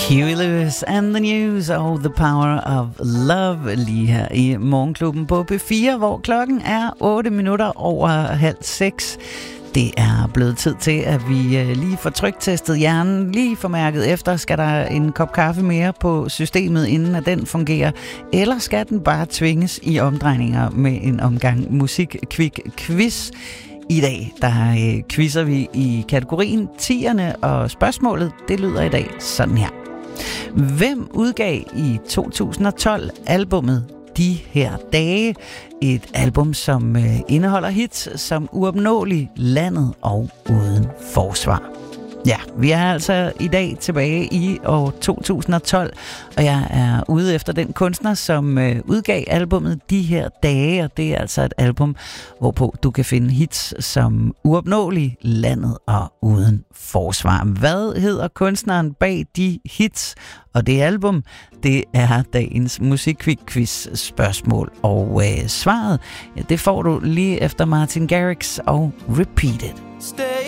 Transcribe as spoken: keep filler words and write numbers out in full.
Huey Lewis and the News og The Power of Love lige her i Morgenklubben på P fire, hvor klokken er otte minutter over halv seks. Det er blevet tid til, at vi lige får tryktestet hjernen, lige får mærket efter, skal der en kop kaffe mere på systemet, inden at den fungerer, eller skal den bare tvinges i omdrejninger med en omgang musik-kvik-quiz. I dag, der øh, quizzer vi i kategorien tierne, og spørgsmålet, det lyder i dag sådan her. Hvem udgav i to tusind og tolv albummet De her dage? Et album, som øh, indeholder hits som Uopnåelig, Landet og Uden forsvar. Ja, vi er altså i dag tilbage i år to tusind og tolv, og jeg er ude efter den kunstner, som øh, udgav albummet De her dage, og det er altså et album, hvorpå du kan finde hits som Uopnåelig, Landet og Uden forsvar. Hvad hedder kunstneren bag de hits og det album? Det er dagens musikquiz spørgsmål, og øh, svaret, ja, det får du lige efter Martin Garrix og Repeat It. Stay